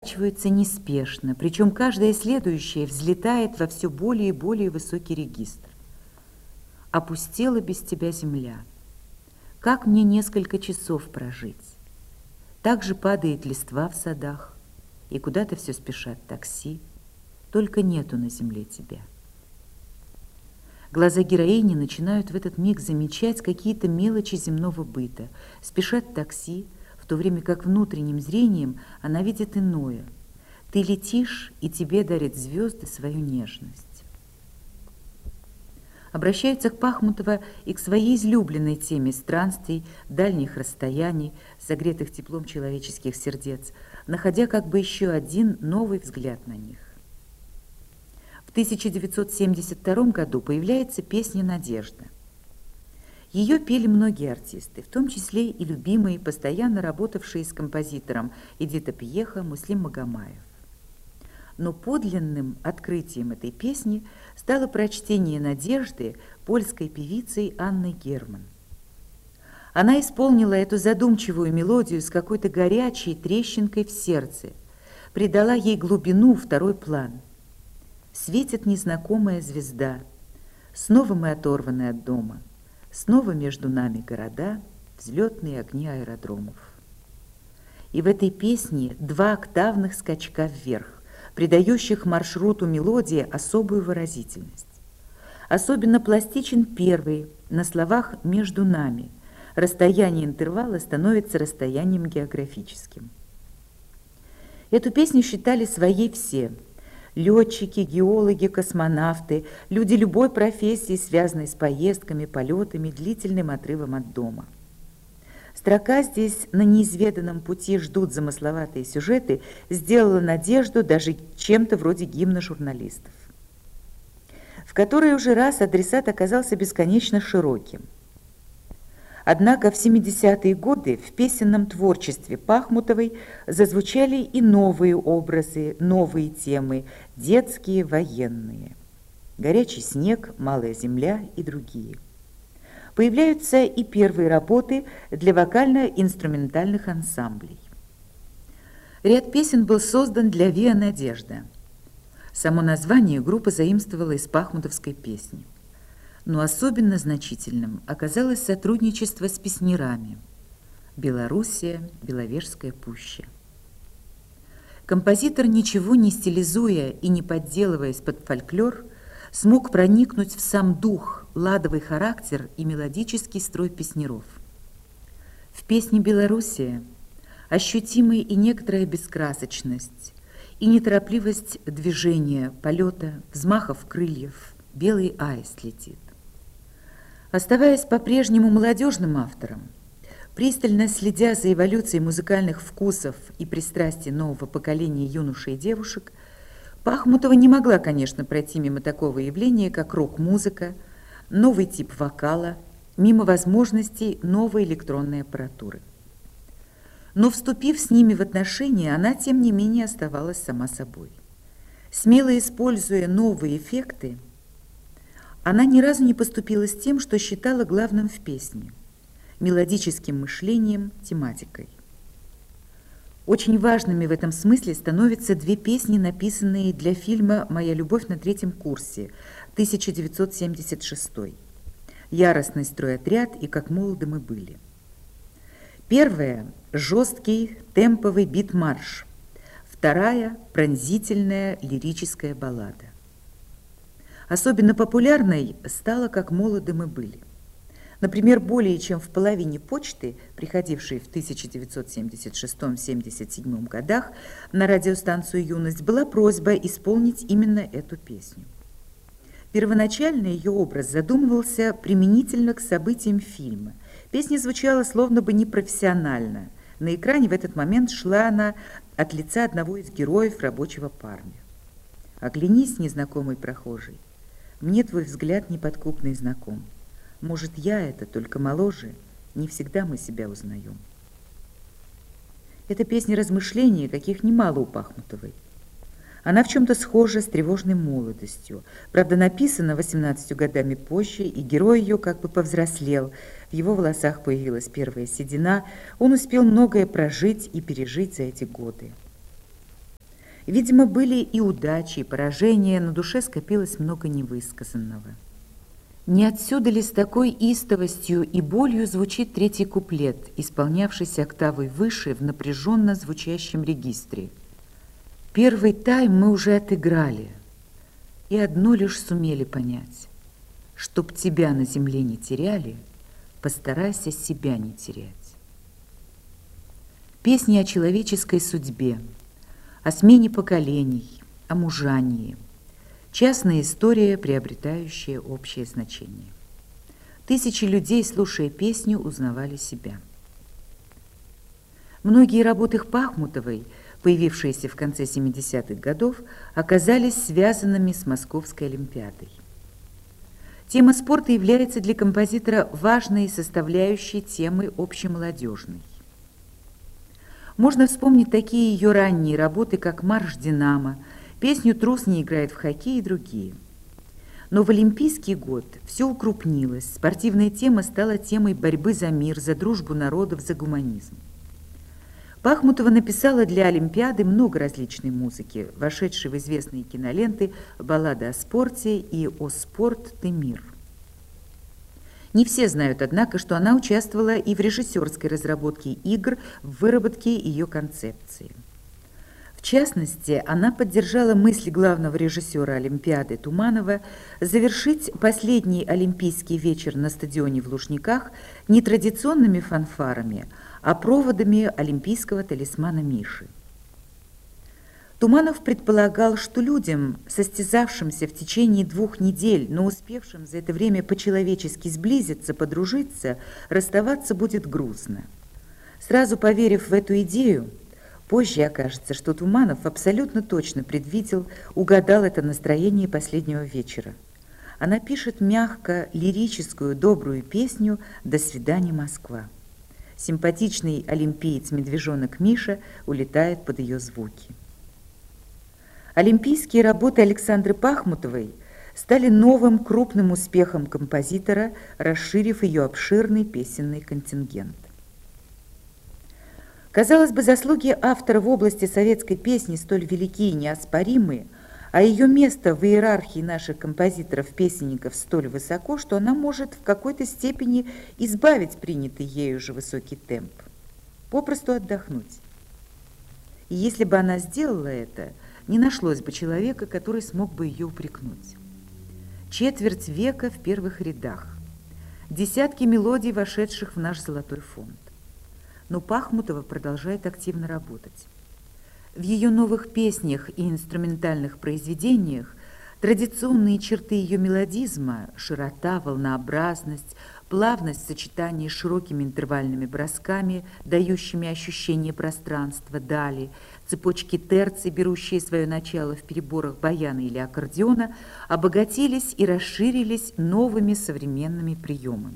разворачиваются неспешно, причем каждая следующая взлетает во все более и более высокий регистр. Опустела без тебя земля. Как мне несколько часов прожить? Так же падает листва в садах, и куда-то все спешат такси, только нету на земле тебя. Глаза героини начинают в этот миг замечать какие-то мелочи земного быта. Спешат такси, в то время как внутренним зрением она видит иное. Ты летишь, и тебе дарят звезды свою нежность. Обращаются к Пахмутова и к своей излюбленной теме странствий, дальних расстояний, согретых теплом человеческих сердец, находя как бы еще один новый взгляд на них. В 1972 году появляется песня «Надежда». Ее пели многие артисты, в том числе и любимые, постоянно работавшие с композитором Эдита Пьеха, Муслим Магомаев. Но подлинным открытием этой песни стало прочтение «Надежды» польской певицей Анной Герман. Она исполнила эту задумчивую мелодию с какой-то горячей трещинкой в сердце, придала ей глубину, второй план. Светит незнакомая звезда, снова мы оторваны от дома, снова между нами города, взлетные огни аэродромов. И в этой песне два октавных скачка вверх, придающих маршруту мелодии особую выразительность. Особенно пластичен первый, на словах «между нами». Расстояние интервала становится расстоянием географическим. Эту песню считали своей все – летчики, геологи, космонавты, люди любой профессии, связанной с поездками, полетами, длительным отрывом от дома. Строка здесь «На неизведанном пути ждут замысловатые сюжеты» сделала «Надежду» даже чем-то вроде гимна журналистов, в который уже раз адресат оказался бесконечно широким. Однако в 70-е годы в песенном творчестве Пахмутовой зазвучали и новые образы, новые темы, детские, военные. «Горячий снег», «Малая земля» и другие. Появляются и первые работы для вокально-инструментальных ансамблей. Ряд песен был создан для ВИА «Надежда». Само название группа заимствовала из пахмутовской песни. Но особенно значительным оказалось сотрудничество с песнярами. Белоруссия, Беловежская пуща. Композитор, ничего не стилизуя и не подделываясь под фольклор, смог проникнуть в сам дух, ладовый характер и мелодический строй песняров. В песне «Белоруссия» ощутимы и некоторая бескрасочность, и неторопливость движения, полета, взмахов крыльев. Белый аист летит. Оставаясь по-прежнему молодежным автором, пристально следя за эволюцией музыкальных вкусов и пристрастий нового поколения юношей и девушек, Пахмутова не могла, конечно, пройти мимо такого явления, как рок-музыка, новый тип вокала, мимо возможностей новой электронной аппаратуры. Но, вступив с ними в отношения, она, тем не менее, оставалась сама собой. Смело используя новые эффекты, она ни разу не поступила с тем, что считала главным в песне – мелодическим мышлением, тематикой. Очень важными в этом смысле становятся две песни, написанные для фильма «Моя любовь на третьем курсе» 1976 «Яростный стройотряд» и «Как молоды мы были». Первая – жесткий темповый бит-марш, вторая – пронзительная лирическая баллада. Особенно популярной стала «Как молоды мы были». Например, более чем в половине почты, приходившей в 1976-77 годах на радиостанцию «Юность», была просьба исполнить именно эту песню. Первоначально ее образ задумывался применительно к событиям фильма. Песня звучала словно бы непрофессионально. На экране в этот момент шла она от лица одного из героев рабочего парня. «Оглянись, незнакомый прохожий, мне твой взгляд неподкупный знаком. Может, я это, только моложе, не всегда мы себя узнаем». Эта песня размышления, каких немало у Пахмутовой. Она в чем-то схожа с тревожной молодостью. Правда, написана 18 годами позже, и герой ее как бы повзрослел. В его волосах появилась первая седина. Он успел многое прожить и пережить за эти годы. Видимо, были и удачи, и поражения, на душе скопилось много невысказанного. Не отсюда ли с такой истовостью и болью звучит третий куплет, исполнявшийся октавой выше в напряженно звучащем регистре? Первый тайм мы уже отыграли, и одно лишь сумели понять. Чтоб тебя на земле не теряли, постарайся себя не терять. Песни о человеческой судьбе, о смене поколений, о мужании. Частная история, приобретающая общее значение. Тысячи людей, слушая песню, узнавали себя. Многие работы Пахмутовой, появившиеся в конце 70-х годов, оказались связанными с Московской Олимпиадой. Тема спорта является для композитора важной составляющей темы общемолодежной. Можно вспомнить такие ее ранние работы, как «Марш Динамо», песню «Трус не играет в хоккей» и другие. Но в Олимпийский год все укрупнилось, спортивная тема стала темой борьбы за мир, за дружбу народов, за гуманизм. Пахмутова написала для Олимпиады много различной музыки, вошедшей в известные киноленты «Баллада о спорте» и «О спорт, ты мир». Не все знают, однако, что она участвовала и в режиссерской разработке игр, в выработке ее концепции. В частности, она поддержала мысль главного режиссера Олимпиады Туманова завершить последний олимпийский вечер на стадионе в Лужниках не традиционными фанфарами, а проводами олимпийского талисмана Миши. Туманов предполагал, что людям, состязавшимся в течение 2 недель, но успевшим за это время по-человечески сблизиться, подружиться, расставаться будет грустно. Сразу поверив в эту идею, позже окажется, что Туманов абсолютно точно предвидел, угадал это настроение последнего вечера. Она пишет мягко лирическую, добрую песню «До свидания, Москва». Симпатичный олимпиец-медвежонок Миша улетает под ее звуки. Олимпийские работы Александры Пахмутовой стали новым крупным успехом композитора, расширив ее обширный песенный контингент. Казалось бы, заслуги автора в области советской песни столь велики и неоспоримы, а ее место в иерархии наших композиторов-песенников столь высоко, что она может в какой-то степени избавить принятый ею же высокий темп, попросту отдохнуть. И если бы она сделала это, не нашлось бы человека, который смог бы ее упрекнуть. Четверть века в первых рядах, десятки мелодий, вошедших в наш золотой фонд. Но Пахмутова продолжает активно работать. В ее новых песнях и инструментальных произведениях традиционные черты ее мелодизма, широта, волнообразность, плавность в сочетании с широкими интервальными бросками, дающими ощущение пространства, дали, цепочки терций, берущие свое начало в переборах баяна или аккордеона, обогатились и расширились новыми современными приемами.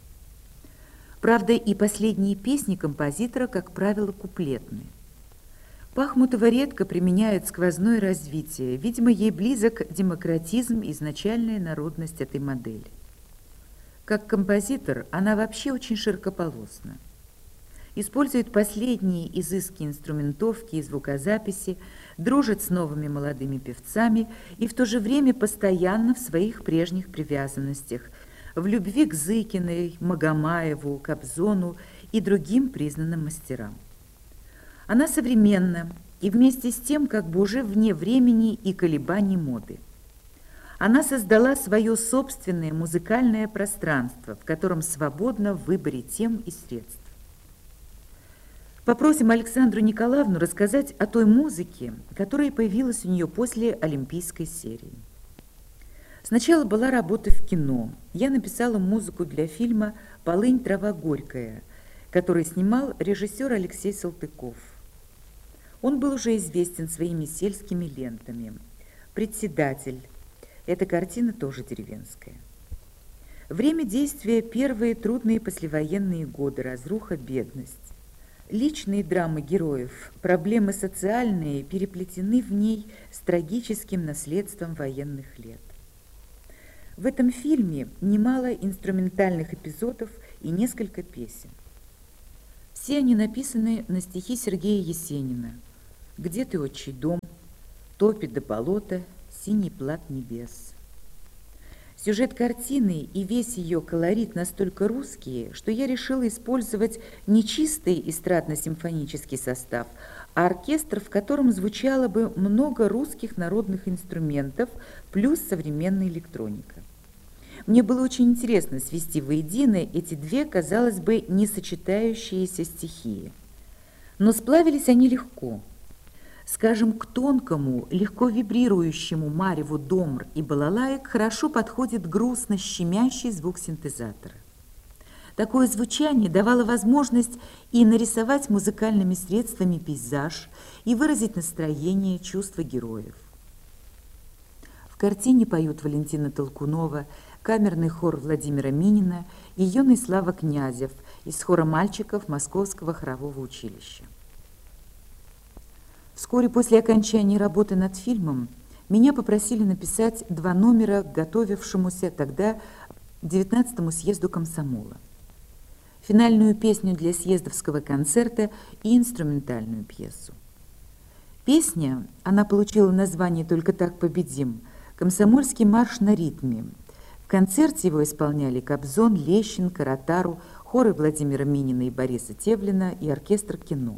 Правда, и последние песни композитора, как правило, куплетные. Пахмутова редко применяет сквозное развитие. Видимо, ей близок демократизм и изначальная народность этой модели. Как композитор она вообще очень широкополосна. Использует последние изыски инструментовки и звукозаписи, дружит с новыми молодыми певцами и в то же время постоянно в своих прежних привязанностях, в любви к Зыкиной, Магомаеву, Кобзону и другим признанным мастерам. Она современна и вместе с тем как бы уже вне времени и колебаний моды. Она создала свое собственное музыкальное пространство, в котором свободно в выборе тем и средств. Попросим Александру Николаевну рассказать о той музыке, которая появилась у нее после олимпийской серии. Сначала была работа в кино. Я написала музыку для фильма «Полынь, трава горькая», который снимал режиссер Алексей Салтыков. Он был уже известен своими сельскими лентами. «Председатель». Эта картина тоже деревенская. Время действия – первые трудные послевоенные годы, разруха, бедность. Личные драмы героев, проблемы социальные переплетены в ней с трагическим наследством военных лет. В этом фильме немало инструментальных эпизодов и несколько песен. Все они написаны на стихи Сергея Есенина. «Где ты, отчий дом?», топи до болота, синий плат небес. Сюжет картины и весь ее колорит настолько русские, что я решила использовать не чистый эстрадно-симфонический состав, а оркестр, в котором звучало бы много русских народных инструментов плюс современная электроника. Мне было очень интересно свести воедино эти две, казалось бы, не сочетающиеся стихии. Но сплавились они легко. Скажем, к тонкому, легко вибрирующему мареву домр и балалаек хорошо подходит грустно щемящий звук синтезатора. Такое звучание давало возможность и нарисовать музыкальными средствами пейзаж, и выразить настроение, чувства героев. В картине поют Валентина Толкунова, камерный хор Владимира Минина и юный Слава Князев из хора мальчиков Московского хорового училища. Вскоре после окончания работы над фильмом меня попросили написать 2 номера к готовившемуся тогда 19-му съезду комсомола. Финальную песню для съездовского концерта и инструментальную пьесу. Песня, она получила название «Только так победим», «Комсомольский марш на ритме». В концерте его исполняли Кобзон, Лещенко, Ротару, хоры Владимира Минина и Бориса Тевлина и оркестр кино.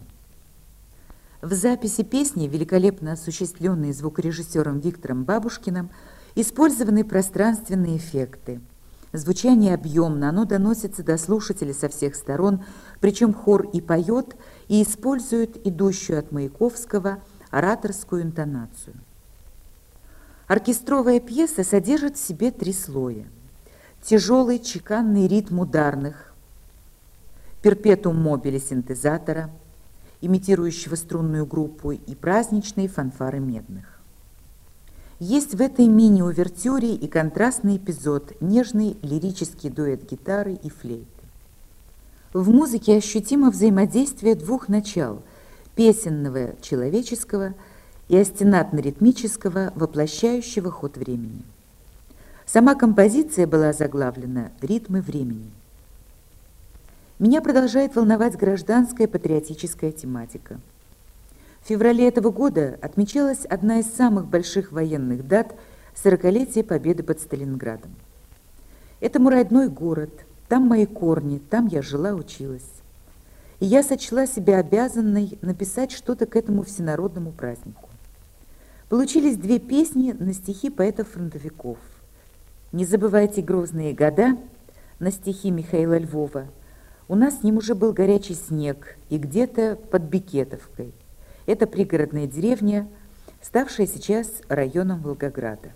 В записи песни, великолепно осуществленные звукорежиссером Виктором Бабушкиным, использованы пространственные эффекты. Звучание объемно, оно доносится до слушателя со всех сторон, причем хор и поет, и использует идущую от Маяковского ораторскую интонацию. Оркестровая пьеса содержит в себе 3 слоя. Тяжелый чеканный ритм ударных, перпетум мобили синтезатора, имитирующего струнную группу, и праздничные фанфары медных. Есть в этой мини-увертюре и контрастный эпизод, нежный лирический дуэт гитары и флейты. В музыке ощутимо взаимодействие 2 начал – песенного человеческого и остенатно-ритмического, воплощающего ход времени. Сама композиция была заглавлена «Ритмы времени». Меня продолжает волновать гражданская патриотическая тематика. В феврале этого года отмечалась одна из самых больших военных дат – 40-летие победы под Сталинградом. Это мой родной город, там мои корни, там я жила, училась. И я сочла себя обязанной написать что-то к этому всенародному празднику. Получились 2 песни на стихи поэтов-фронтовиков. «Не забывайте грозные года» на стихи Михаила Львова. У нас с ним уже был горячий снег, и где-то под Бекетовкой. Это пригородная деревня, ставшая сейчас районом Волгограда.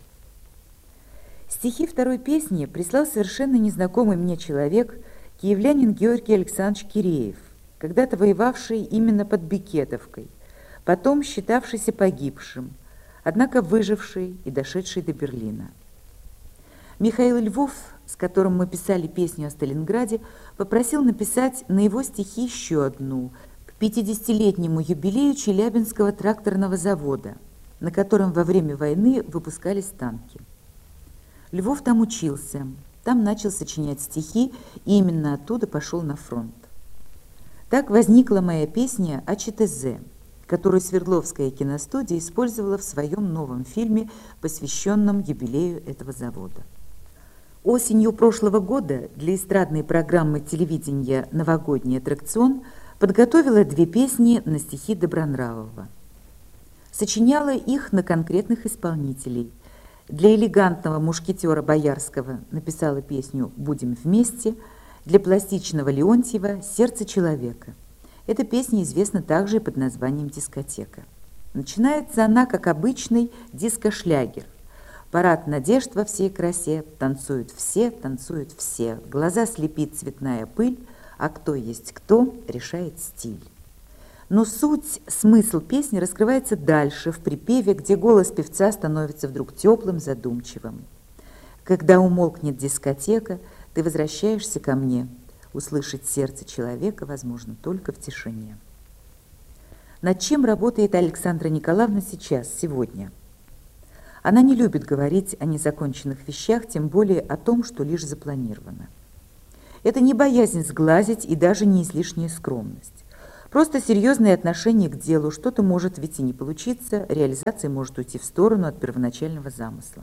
Стихи 2-й песни прислал совершенно незнакомый мне человек, киевлянин Георгий Александрович Киреев, когда-то воевавший именно под Бекетовкой, потом считавшийся погибшим, однако выживший и дошедший до Берлина. Михаил Львов, с которым мы писали песню о Сталинграде, попросил написать на его стихи еще одну к 50-летнему юбилею Челябинского тракторного завода, на котором во время войны выпускались танки. Львов там учился, там начал сочинять стихи, и именно оттуда пошел на фронт. Так возникла моя песня о ЧТЗ, которую Свердловская киностудия использовала в своем новом фильме, посвященном юбилею этого завода. Осенью прошлого года для эстрадной программы телевидения «Новогодний аттракцион» подготовила 2 песни на стихи Добронравова. Сочиняла их на конкретных исполнителей. Для элегантного мушкетера Боярского написала песню «Будем вместе», для пластичного Леонтьева «Сердце человека». Эта песня известна также под названием «Дискотека». Начинается она как обычный дискошлягер. Парад надежд во всей красе, танцуют все, глаза слепит цветная пыль, а кто есть кто, решает стиль. Но суть, смысл песни раскрывается дальше, в припеве, где голос певца становится вдруг теплым, задумчивым. Когда умолкнет дискотека, ты возвращаешься ко мне, услышать сердце человека возможно только в тишине. Над чем работает Александра Николаевна сейчас, сегодня? Она не любит говорить о незаконченных вещах, тем более о том, что лишь запланировано. Это не боязнь сглазить и даже не излишняя скромность. Просто серьезное отношение к делу, что-то может ведь и не получиться, реализация может уйти в сторону от первоначального замысла.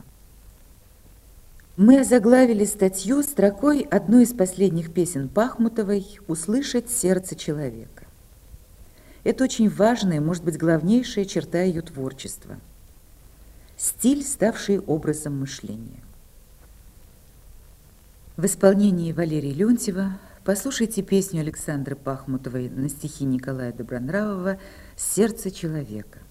Мы озаглавили статью строкой одной из последних песен Пахмутовой «Услышать сердце человека». Это очень важная, может быть, главнейшая черта ее творчества. Стиль, ставший образом мышления. В исполнении Валерия Леонтьева послушайте песню Александры Пахмутовой на стихи Николая Добронравова «Сердце человека».